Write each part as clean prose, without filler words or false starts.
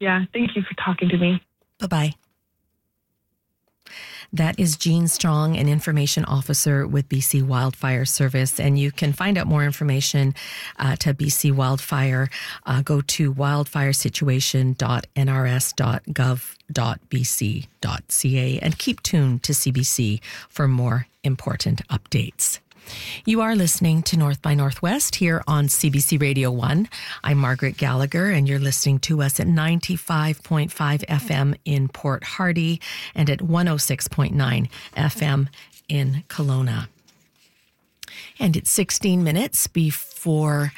Yeah, thank you for talking to me. Bye-bye. That is Jean Strong, an information officer with BC Wildfire Service. And you can find out more information to BC Wildfire. Go to wildfiresituation.nrs.gov.bc.ca and keep tuned to CBC for more important updates. You are listening to North by Northwest here on CBC Radio 1. I'm Margaret Gallagher, and you're listening to us at 95.5 FM in Port Hardy and at 106.9 FM in Kelowna. And it's 16 minutes before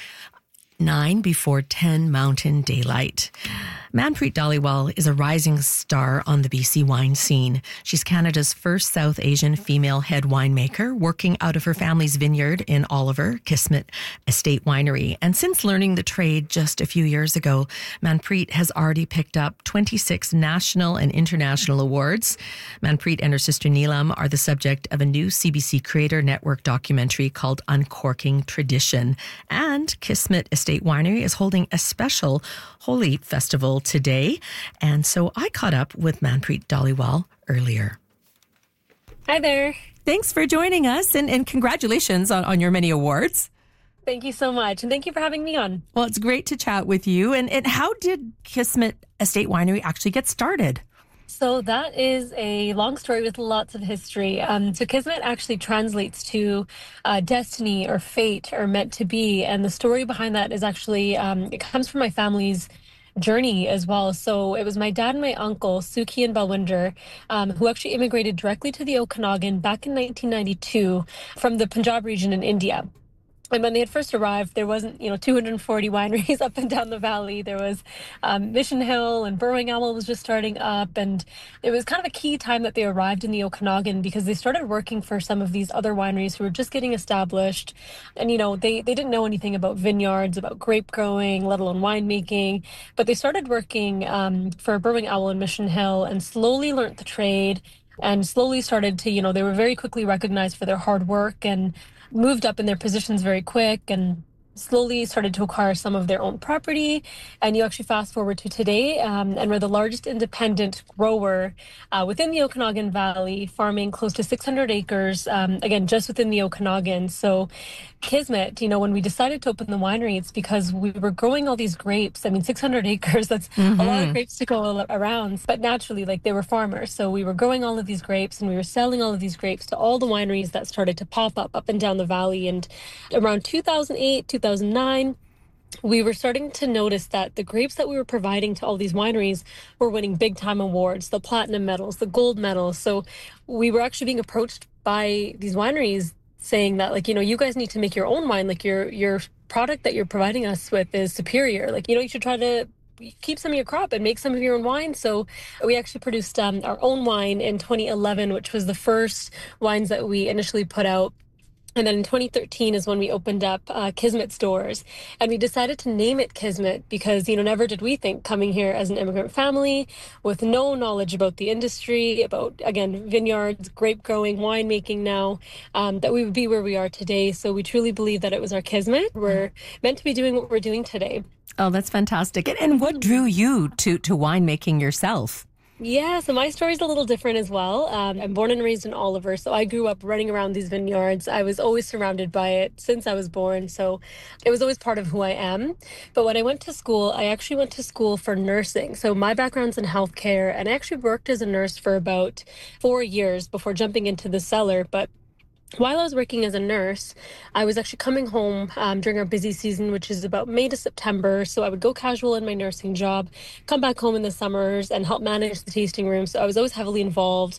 10 Mountain Daylight. Manpreet Dhaliwal is a rising star on the BC wine scene. She's Canada's first South Asian female head winemaker, working out of her family's vineyard in Oliver, Kismet Estate Winery. And since learning the trade just a few years ago, Manpreet has already picked up 26 national and international awards. Manpreet and her sister Neelam are the subject of a new CBC Creator Network documentary called Uncorking Tradition. And Kismet Estate Winery is holding a special Holi festival today. And so I caught up with Manpreet Dhaliwal earlier. Hi there. Thanks for joining us and congratulations on your many awards. Thank you so much. And thank you for having me on. Well, it's great to chat with you. And how did Kismet Estate Winery actually get started? So that is a long story with lots of history. So Kismet actually translates to destiny or fate or meant to be. And the story behind that is actually, it comes from my family's journey as well. So it was my dad and my uncle, Suki and Balwinder, who actually immigrated directly to the Okanagan back in 1992 from the Punjab region in India. And when they had first arrived, there wasn't, 240 wineries up and down the valley. There was Mission Hill, and Berwick Owl was just starting up. And it was kind of a key time that they arrived in the Okanagan because they started working for some of these other wineries who were just getting established. And, they didn't know anything about vineyards, about grape growing, let alone winemaking. But they started working for Berwick Owl and Mission Hill and slowly learned the trade and slowly started to, they were very quickly recognized for their hard work and moved up in their positions very quick and slowly started to acquire some of their own property. And you actually fast forward to today, and we're the largest independent grower within the Okanagan Valley, farming close to 600 acres, again, just within the Okanagan. So Kismet, when we decided to open the winery, it's because we were growing all these grapes. I mean, 600 acres, that's a lot of grapes to go around. But naturally, they were farmers. So we were growing all of these grapes and we were selling all of these grapes to all the wineries that started to pop up and down the valley. And around 2008, 2009, we were starting to notice that the grapes that we were providing to all these wineries were winning big time awards, the platinum medals, the gold medals. So we were actually being approached by these wineries saying that, you guys need to make your own wine. Your product that you're providing us with is superior. You should try to keep some of your crop and make some of your own wine. So we actually produced our own wine in 2011, which was the first wines that we initially put out. And then in 2013 is when we opened up Kismet stores. And we decided to name it Kismet because, never did we think coming here as an immigrant family with no knowledge about the industry, about, again, vineyards, grape growing, winemaking now, that we would be where we are today. So we truly believe that it was our Kismet. We're meant to be doing what we're doing today. Oh, that's fantastic. And what drew you to winemaking yourself? Yeah, so my story's a little different as well. I'm born and raised in Oliver, so I grew up running around these vineyards. I was always surrounded by it since I was born, so it was always part of who I am. But when I went to school, I actually went to school for nursing. So my background's in healthcare, and I actually worked as a nurse for about 4 years before jumping into the cellar. But while I was working as a nurse, I was actually coming home during our busy season, which is about May to September. So I would go casual in my nursing job, come back home in the summers and help manage the tasting room. So I was always heavily involved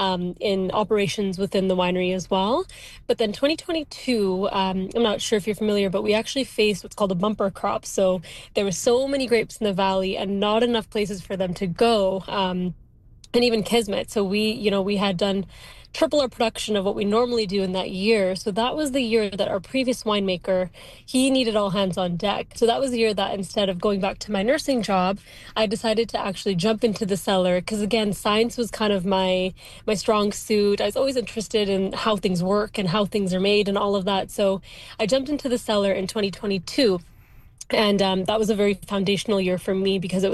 in operations within the winery as well. But then 2022, I'm not sure if you're familiar, but we actually faced what's called a bumper crop. So there were so many grapes in the valley and not enough places for them to go. And even Kismet. So we had done triple our production of what we normally do in that year. So that was the year that our previous winemaker, he needed all hands on deck. So that was the year that instead of going back to my nursing job, I decided to actually jump into the cellar because, again, science was kind of my strong suit. I was always interested in how things work and how things are made and all of that. So I jumped into the cellar in 2022. And that was a very foundational year for me because it was